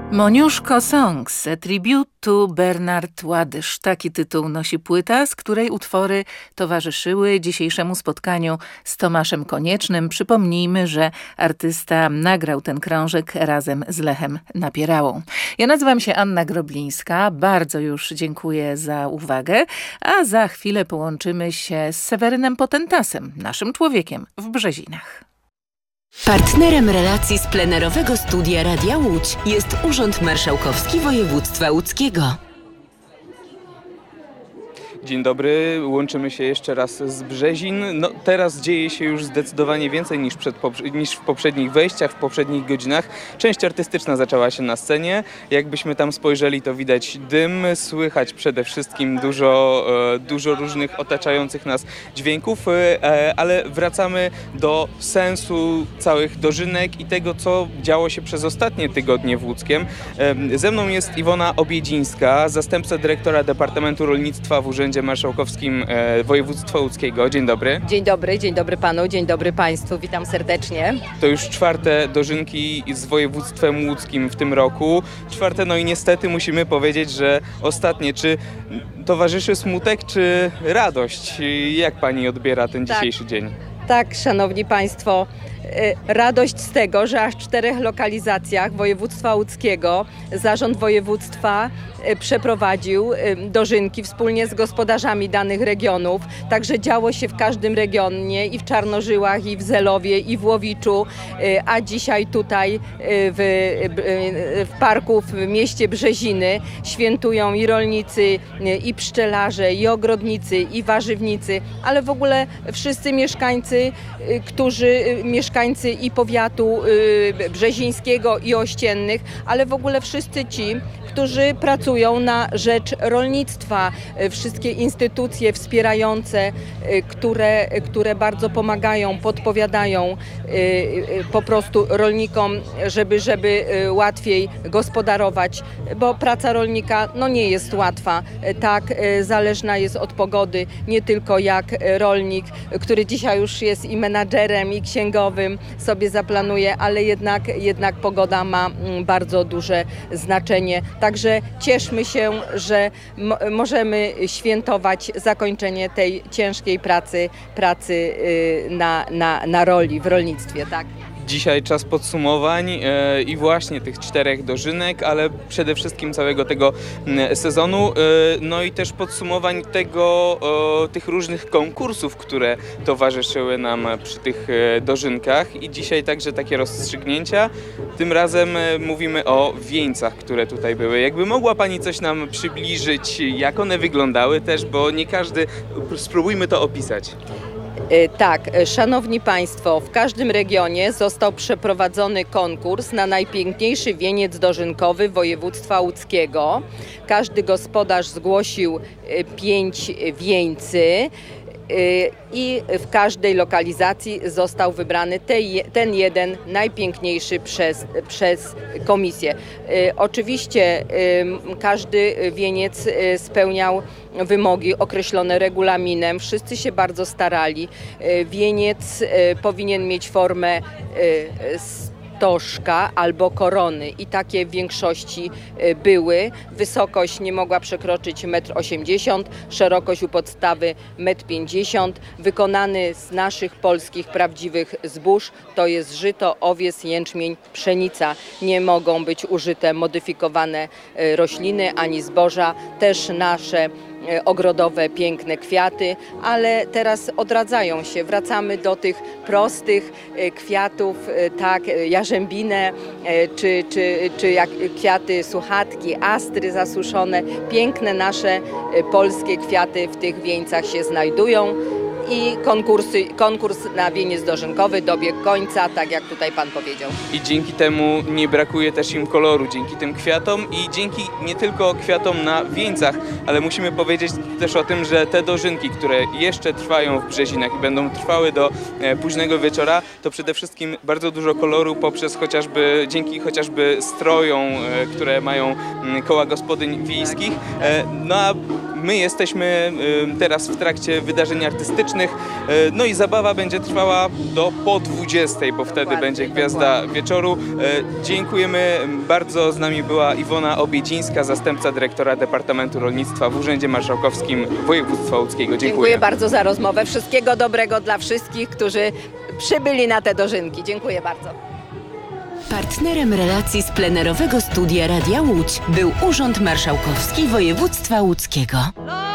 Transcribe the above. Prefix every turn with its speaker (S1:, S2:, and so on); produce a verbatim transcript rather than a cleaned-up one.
S1: Moniuszko Songs, a tribute to Bernard Ładysz. Taki tytuł nosi płyta, z której utwory towarzyszyły dzisiejszemu spotkaniu z Tomaszem Koniecznym. Przypomnijmy, że artysta nagrał ten krążek razem z Lechem Napierałą. Ja nazywam się Anna Groblińska. Bardzo już dziękuję za uwagę, a za chwilę połączymy się z Sewerynem Potentasem, naszym człowiekiem w Brzezinach.
S2: Partnerem relacji z plenerowego studia Radia Łódź jest Urząd Marszałkowski Województwa Łódzkiego.
S3: Dzień dobry, łączymy się jeszcze raz z Brzezin. No, teraz dzieje się już zdecydowanie więcej niż, przed, niż w poprzednich wejściach, w poprzednich godzinach. Część artystyczna zaczęła się na scenie. Jakbyśmy tam spojrzeli, to widać dym, słychać przede wszystkim dużo, dużo różnych otaczających nas dźwięków, ale wracamy do sensu całych dożynek i tego, co działo się przez ostatnie tygodnie w Łódzkiem. Ze mną jest Iwona Obiedzińska, zastępca dyrektora Departamentu Rolnictwa w Urzędzie Marszałkowskim e, Województwa Łódzkiego. Dzień dobry.
S4: Dzień dobry, dzień dobry panu, dzień dobry państwu, witam serdecznie.
S3: To już czwarte dożynki z województwem łódzkim w tym roku. Czwarte, no i niestety musimy powiedzieć, że ostatnie. Czy towarzyszy smutek, czy radość? Jak pani odbiera ten
S4: tak.
S3: dzisiejszy dzień?
S4: Tak, szanowni państwo, radość z tego, że aż w czterech lokalizacjach województwa łódzkiego zarząd województwa przeprowadził dożynki wspólnie z gospodarzami danych regionów. Także działo się w każdym regionie, i w Czarnożyłach, i w Zelowie, i w Łowiczu, a dzisiaj tutaj w, w parku w mieście Brzeziny świętują i rolnicy, i pszczelarze, i ogrodnicy, i warzywnicy, ale w ogóle wszyscy mieszkańcy, którzy mieszkańcy i powiatu brzezińskiego, i ościennych, ale w ogóle wszyscy ci, którzy pracują na rzecz rolnictwa. Wszystkie instytucje wspierające, które, które bardzo pomagają, podpowiadają po prostu rolnikom, żeby, żeby łatwiej gospodarować, bo praca rolnika no nie jest łatwa. Tak, zależna jest od pogody, nie tylko jak rolnik, który dzisiaj już jest i menadżerem, i księgowym, sobie zaplanuje, ale jednak, jednak pogoda ma bardzo duże znaczenie. Także cieszmy się, że mo- możemy świętować zakończenie tej ciężkiej pracy, pracy na, na, na roli w rolnictwie. Tak.
S3: Dzisiaj czas podsumowań e, i właśnie tych czterech dożynek, ale przede wszystkim całego tego m, sezonu, e, no i też podsumowań tego, e, tych różnych konkursów, które towarzyszyły nam przy tych e, dożynkach, i dzisiaj także takie rozstrzygnięcia. Tym razem e, mówimy o wieńcach, które tutaj były. Jakby mogła pani coś nam przybliżyć, jak one wyglądały też, bo nie każdy, spróbujmy to opisać.
S4: Tak, szanowni państwo, w każdym regionie został przeprowadzony konkurs na najpiękniejszy wieniec dożynkowy województwa łódzkiego. Każdy gospodarz zgłosił pięć wieńcy i w każdej lokalizacji został wybrany ten jeden najpiękniejszy przez, przez komisję. Oczywiście każdy wieniec spełniał wymogi określone regulaminem. Wszyscy się bardzo starali. Wieniec powinien mieć formę stożka albo korony, i takie w większości były. Wysokość nie mogła przekroczyć metr osiemdziesiąt, szerokość u podstawy metr pięćdziesiąt. Wykonany z naszych polskich prawdziwych zbóż, to jest żyto, owies, jęczmień, pszenica. Nie mogą być użyte modyfikowane rośliny ani zboża. Też nasze ogrodowe, piękne kwiaty, ale teraz odradzają się. Wracamy do tych prostych kwiatów, tak, jarzębinę, czy, czy, czy jak kwiaty słuchatki, astry zasuszone. Piękne nasze polskie kwiaty w tych wieńcach się znajdują. I konkursy, konkurs na wieniec dożynkowy dobiegł końca, tak jak tutaj pan powiedział.
S3: I dzięki temu nie brakuje też im koloru, dzięki tym kwiatom i dzięki nie tylko kwiatom na wieńcach, ale musimy powiedzieć też o tym, że te dożynki, które jeszcze trwają w Brzezinach i będą trwały do e, późnego wieczora, to przede wszystkim bardzo dużo koloru poprzez chociażby, dzięki chociażby strojom, e, które mają m, koła gospodyń wiejskich. E, no a my jesteśmy e, teraz w trakcie wydarzeń artystycznych, muzycznych. No i zabawa będzie trwała do po dwudziestej, bo wtedy
S4: Dokładnie,
S3: będzie Gwiazda
S4: dokładnie.
S3: Wieczoru. Dziękujemy bardzo. Z nami była Iwona Obiedzińska, zastępca dyrektora Departamentu Rolnictwa w Urzędzie Marszałkowskim Województwa Łódzkiego. Dziękuję.
S4: Dziękuję bardzo za rozmowę. Wszystkiego dobrego dla wszystkich, którzy przybyli na te dożynki. Dziękuję bardzo.
S2: Partnerem relacji z plenerowego studia Radia Łódź był Urząd Marszałkowski Województwa Łódzkiego.